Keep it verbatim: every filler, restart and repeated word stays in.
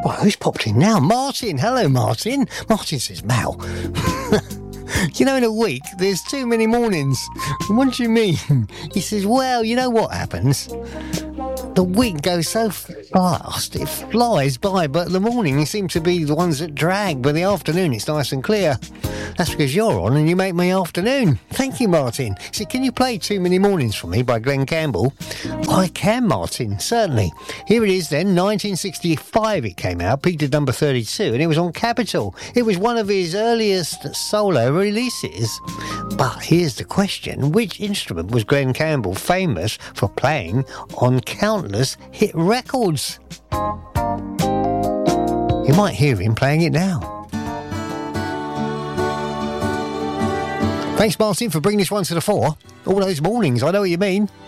Well, who's popped in now? Martin. Hello, Martin. Martin says, Mal, you know, in a week, there's too many mornings. What do you mean? He says, well, you know what happens? The week goes so fast, it flies by, but the mornings seem to be the ones that drag, but the afternoon it's nice and clear. That's because you're on and you make my afternoon. Thank you, Martin. He said, can you play Too Many Mornings for me by Glenn Campbell? I can, Martin, certainly. Here it is then, nineteen sixty-five it came out, peaked at number thirty-two, and it was on Capitol. It was one of his earliest solo releases. But here's the question, which instrument was Glenn Campbell famous for playing on countless hit records? You might hear him playing it now. Thanks, Martin, for bringing this one to the fore. All those mornings, I know what you mean.